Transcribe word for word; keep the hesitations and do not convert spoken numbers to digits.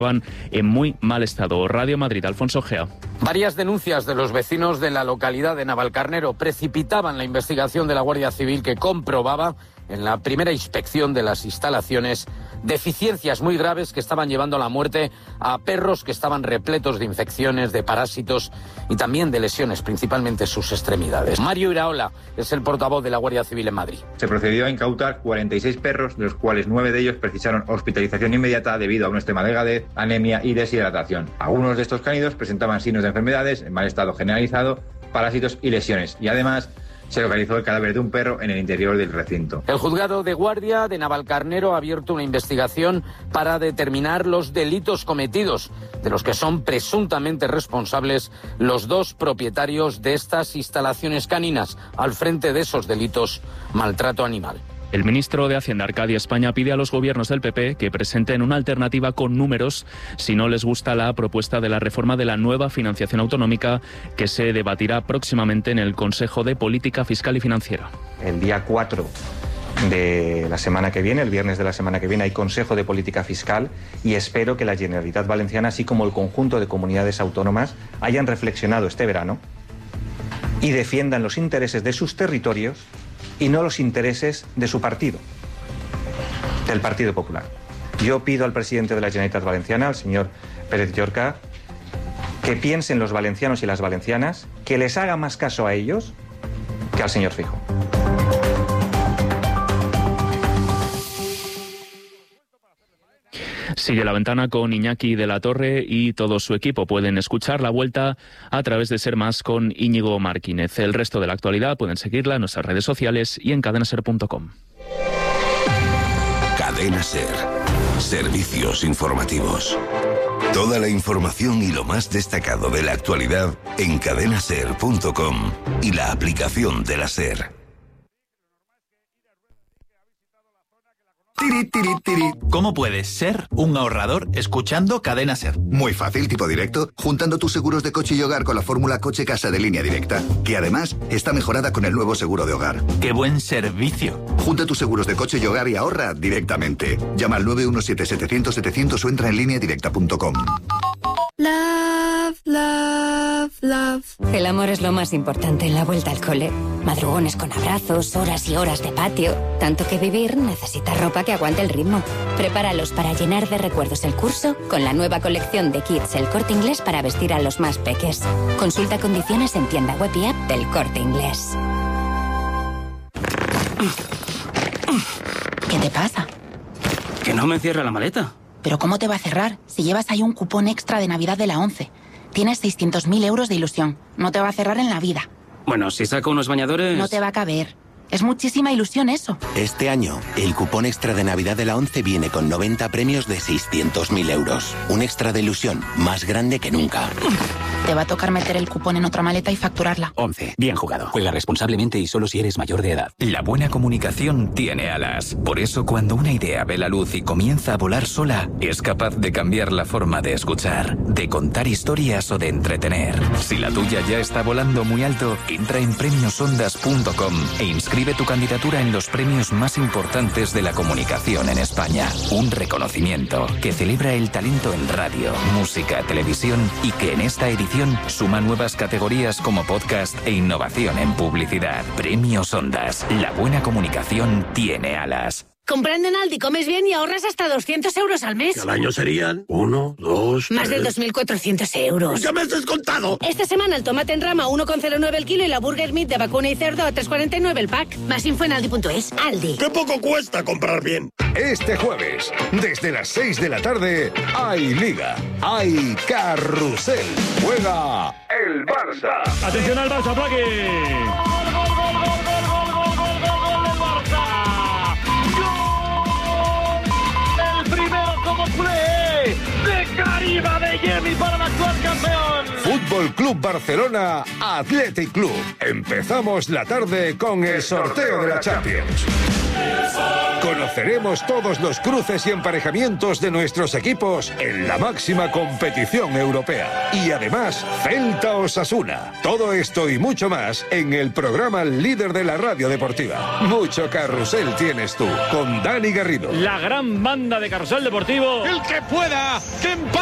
en muy mal estado. Radio Madrid, Alfonso Gea. Varias denuncias de los vecinos de la localidad de Navalcarnero precipitaban la investigación de la Guardia Civil, que comprobaba en la primera inspección de las instalaciones deficiencias muy graves que estaban llevando a la muerte a perros que estaban repletos de infecciones, de parásitos y también de lesiones, principalmente sus extremidades. Mario Iraola es el portavoz de la Guardia Civil en Madrid. Se procedió a incautar cuarenta y seis perros, de los cuales nueve de ellos precisaron hospitalización inmediata debido a una extrema delgadez, anemia y deshidratación. Algunos de estos cánidos presentaban signos de enfermedades, en mal estado generalizado, parásitos y lesiones, y además se localizó el cadáver de un perro en el interior del recinto. El juzgado de guardia de Navalcarnero ha abierto una investigación para determinar los delitos cometidos, de los que son presuntamente responsables los dos propietarios de estas instalaciones caninas. Al frente de esos delitos, maltrato animal. El ministro de Hacienda, Arcadio España, pide a los gobiernos del P P que presenten una alternativa con números si no les gusta la propuesta de la reforma de la nueva financiación autonómica que se debatirá próximamente en el Consejo de Política Fiscal y Financiera. El día cuatro de la semana que viene, el viernes de la semana que viene, hay Consejo de Política Fiscal y espero que la Generalitat Valenciana, así como el conjunto de comunidades autónomas, hayan reflexionado este verano y defiendan los intereses de sus territorios y no los intereses de su partido, del Partido Popular. Yo pido al presidente de la Generalitat Valenciana, al señor Pérez Llorca, que piensen los valencianos y las valencianas, que les haga más caso a ellos que al señor Feijóo. Sigue La Ventana con Iñaki de la Torre y todo su equipo. Pueden escuchar la vuelta a través de Ser Más con Íñigo Martínez. El resto de la actualidad pueden seguirla en nuestras redes sociales y en cadena ser punto com. Cadena Ser. Servicios informativos. Toda la información y lo más destacado de la actualidad en cadena ser punto com y la aplicación de la Ser. Tiri, tiri, tiri. ¿Cómo puedes ser un ahorrador escuchando Cadena Ser? Muy fácil, tipo directo, juntando tus seguros de coche y hogar con la fórmula Coche-Casa de Línea Directa, que además está mejorada con el nuevo seguro de hogar. ¡Qué buen servicio! Junta tus seguros de coche y hogar y ahorra directamente. Llama al nueve uno siete, setecientos, setecientos o entra en línea directa punto com. Love, love, love. El amor es lo más importante en la vuelta al cole. Madrugones con abrazos, horas y horas de patio. Tanto que vivir necesita ropa que aguante el ritmo. Prepáralos para llenar de recuerdos el curso con la nueva colección de kits El Corte Inglés para vestir a los más peques. Consulta condiciones en tienda web y app del Corte Inglés. ¿Qué te pasa? Que no me cierra la maleta. ¿Pero cómo te va a cerrar? Si llevas ahí un cupón extra de Navidad de la ONCE. Tienes seiscientos mil euros de ilusión. No te va a cerrar en la vida. Bueno, si saco unos bañadores... No te va a caber. Es muchísima ilusión eso. Este año, el cupón extra de Navidad de la ONCE viene con noventa premios de seiscientos mil euros. Un extra de ilusión más grande que nunca. Te va a tocar meter el cupón en otra maleta y facturarla. ONCE. Bien jugado. Juega responsablemente y solo si eres mayor de edad. La buena comunicación tiene alas. Por eso, cuando una idea ve la luz y comienza a volar sola, es capaz de cambiar la forma de escuchar, de contar historias o de entretener. Si la tuya ya está volando muy alto, entra en premios ondas punto com e inscribe tu candidatura en los premios más importantes de la comunicación en España. Un reconocimiento que celebra el talento en radio, música, televisión y que en esta edición suma nuevas categorías como podcast e innovación en publicidad. Premios Ondas. La buena comunicación tiene alas. Comprando en Aldi comes bien y ahorras hasta doscientos euros al mes. Al año serían uno, dos, Más de dos mil cuatrocientos euros. ¡Ya me has descontado! Esta semana el tomate en rama a uno coma cero nueve el kilo y la burger meat de vacuna y cerdo a tres coma cuarenta y nueve el pack. Más info en aldi punto es. Aldi. ¡Qué poco cuesta comprar bien! Este jueves, desde las seis de la tarde, hay Liga, hay Carrusel. Juega el Barça. ¡Atención al Barça, Plaqui! de Cariba de Yemi para el actual campeón. Fútbol Club Barcelona, Athletic Club. Empezamos la tarde con el sorteo de la Champions. Conoceremos todos los cruces y emparejamientos de nuestros equipos en la máxima competición europea. Y además, Celta Osasuna. Todo esto y mucho más en el programa líder de la radio deportiva. Mucho carrusel tienes tú, con Dani Garrido. La gran banda de Carrusel Deportivo. El que pueda, que